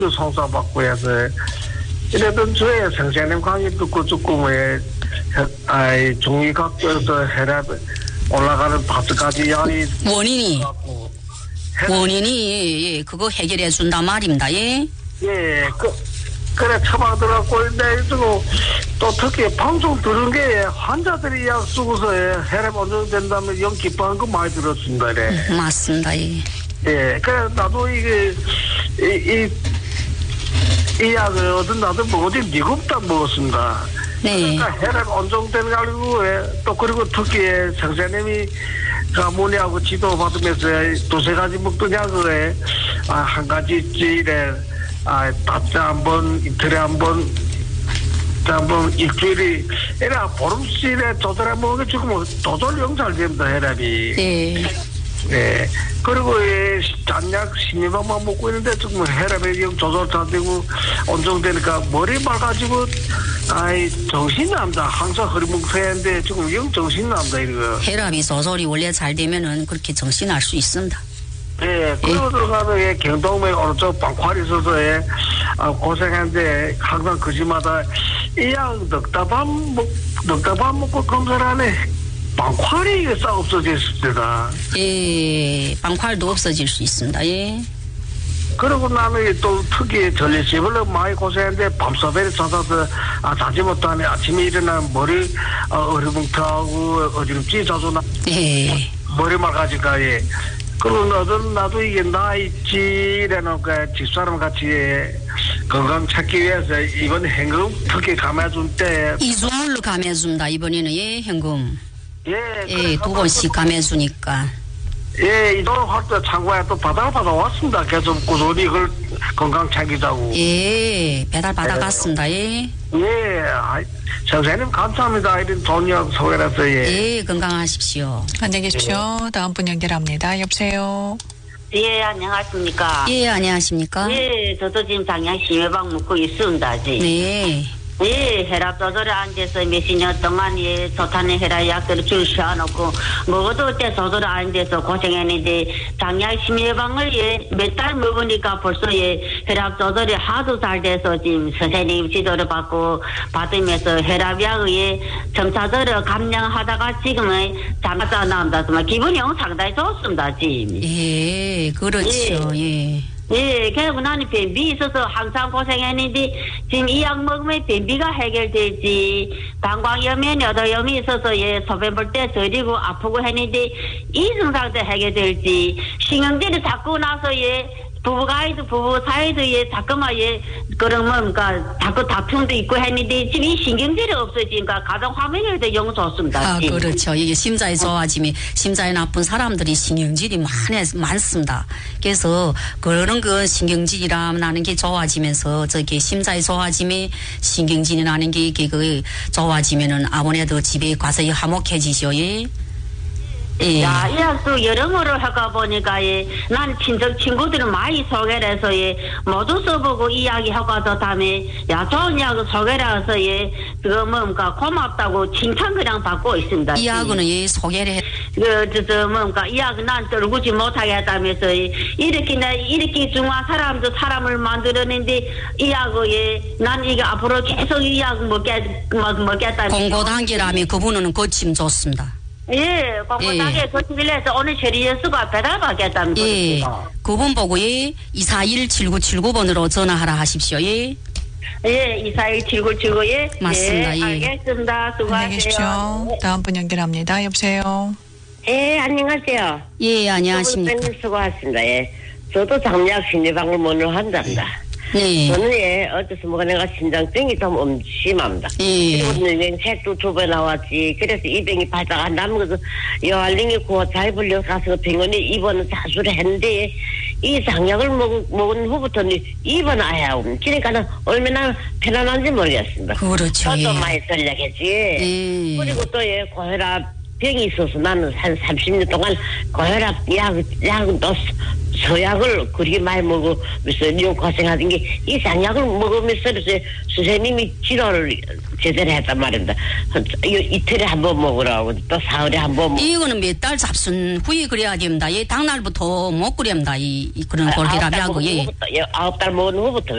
송사받고 해서 이랬던 주에 선생님 강의 듣고 조금 종이각도에서 해라 올라가는 바트까지 양이 원인이 그거 해결해 준단 말입니다. 예. 예, 그래 처방들어갖고 또 특히 방송 들은 게 환자들이 약 쓰고서 혈압 안정된다면 영 기뻐한 거 많이 들었습니다. 네. 맞습니다. 예. 예, 그래 나도 이게 이 약을 어떤 나도 어디 미국도 먹었습니다. 네. 그러니까 혈압 안정되는 가지고 또 그리고 특히 선생님이 가문이하고 지도 받으면서 두세 가지 먹던 약을 한 가지 찌래 답자 한번 이틀에 한번 일주일에 에라 보름씩에 조절해 먹는 게 지금 조절령 잘 됩니다. 혈압이. 네. 네. 그리고 잔약 심리방만 먹고 있는데 지금 혈압이 조절 잘 되고 안정되니까 머리 맑아지고 정신이 납니다. 항상 허리뭉텅했는데 지금 영 정신이 납니다. 이거. 혈압이 조절이 원래 잘 되면은 그렇게 정신할 수 있습니다. 예, 그러다가 경동맥 오른쪽 방활이 있어서 고생했는데 항상 그지마다 이약 넉다반 먹고 검사를 하네. 방활이 싹 없어졌습니다. 예, 방활도 없어질 수 있습니다. 예. 그리고 나는 또 특히 전립선을 많이 고생했는데 밤새벽에 찾아서 자지 못하네. 아침에 일어나면 머리 어리뭉텅하고 어지럽지 자주 나. 예. 머리 맑아지니까 예. 그리고 나도 이게 나있지라는 집사람 같이 건강 찾기 위해서 이번 현금 특히 감해준 때 2주물로 감해준다. 이번에는 예, 현금. 예, 2번씩 감해주니까. 예, 이 돈 할 때 창고에 또 받아왔습니다. 계속 꾸준히 이걸 건강 챙기자고. 예, 배달 받아갔습니다. 예. 예, 선생님 감사합니다. 이런 돈역 소개해서 예. 예, 건강하십시오. 안녕히 계십시오. 다음 분 연결합니다. 여보세요. 예, 안녕하십니까. 예, 안녕하십니까. 예, 저도 지금 당장 심해방 먹고 있습니다. 네. 예, 혈압 조절에 앉아서 몇십 년 동안 좋다는 혈압 약들을 줄 씌워놓고 먹어도 어때 조절 안 돼서 고생했는데 당장 심해방을 몇 달 먹으니까 벌써 혈압 조절이 하도 잘 돼서 지금 선생님 지도를 받으면서 혈압약을 점차적으로 감량하다가 지금은 잠깐 나온다. 기분이 상당히 좋습니다, 지금. 예, 그렇죠. 예. 예, 그리고 나는 변비 있어서 항상 고생했는데 지금 이 약 먹으면 변비가 해결되지. 방광염이 여도염이 있어서 소변 볼 때 저리고 아프고 했는데 이 증상도 해결될지. 신경질이 자꾸 나서 부부 사이도 자꾸만 그런 뭔가 자꾸 다툼도 있고 했는데 지금 이 신경질이 없어지니까 가정 화면에도 영 좋습니다. 그렇죠. 이게 심장이 좋아지면 심장이 나쁜 사람들이 신경질이 많습니다. 그래서 그런 그 신경질이라 나는 게 좋아지면서 저기 심장이 좋아지면 신경질이 나는 게 그 좋아지면은 아무래도 집에 가서 화목해지죠. 예. 예. 야, 이 약도 여러모로 해가 보니까 난 친구들은 많이 소개를 해서 모두 써보고 이 약이 효과도 다음에 좋은 약을 소개를 해서 그거 뭔가 고맙다고 칭찬 그냥 받고 있습니다. 이 약은 소개를 해. 이 약은 난 떨구지 못하게 했다면서 이렇게 중요한 사람도 사람을 만들었는데 이 약을 난 이게 앞으로 계속 이 약 먹겠다. 공고 단계라면 그분은 거침 좋습니다. 예, 공고단계 거치밀려서 오늘 처리연수가 배달받겠답니다. 예, 그분 보고 241-7979번으로 전화하라 하십시오. 예. 예, 241-7979 예. 맞습니다. 예. 알겠습니다. 수고하세요. 안녕히 계십시오. 다음 분 연결합니다. 여보세요. 예, 안녕하세요. 예, 안녕하십니까. 수고하셨습니다. 예. 저도 장약 심리방문을 한답니다. 네. 저는 어째서 뭐가 내가 심장병이 좀 심합니다. 예. 그리고 책도 2번 나왔지. 그래서 이 병이 발작한다면 그래서 여할링이 고 잘 불려가서 병원에 입원을 자수를 했는데 이 장약을 먹은 후부터는 입원 아야. 그러니까 얼마나 편안한지 모르겠습니다. 그렇죠. 저도 예. 많이 설레겠지. 예. 그리고 또 고혈압 병이 있어서 나는 한 30년 동안 고혈압 약도 소약을 그렇게 많이 먹으면서 이런 고생하던 게 이 장약을 먹으면서 선생님이 치료를 제대로 했단 말입니다. 이틀에 한 번 먹으라고 또 사흘에 한 번 먹으라고. 이거는 몇 달 잡순 후에 그래야 됩니다. 예, 당날부터 못 그렵니다. 그런 고혈압약을. 9달 먹은 후부터